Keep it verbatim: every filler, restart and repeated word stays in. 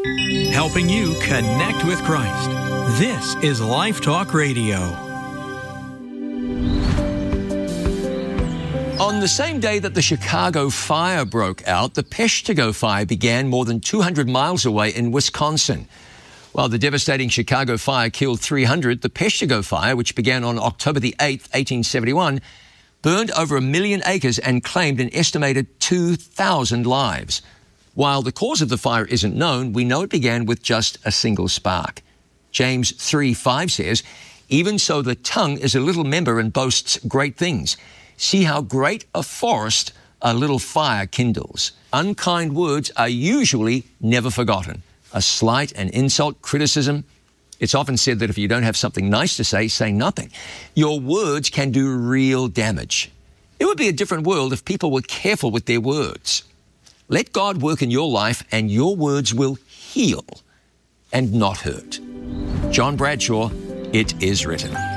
helping you connect with Christ. This is Life Talk Radio. On the same day that the Chicago fire broke out, the Peshtigo fire began more than two hundred miles away in Wisconsin. While the devastating Chicago fire killed three hundred, the Peshtigo fire, which began on October the eighth, eighteen seventy-one, burned over a million acres and claimed an estimated two thousand lives. While the cause of the fire isn't known, we know it began with just a single spark. James three five says, "Even so the tongue is a little member and boasts great things. See how great a forest a little fire kindles." Unkind words are usually never forgotten. A slight, an insult, criticism. It's often said that if you don't have something nice to say, say nothing. Your words can do real damage. It would be a different world if people were careful with their words. Let God work in your life and your words will heal and not hurt. John Bradshaw, It Is Written.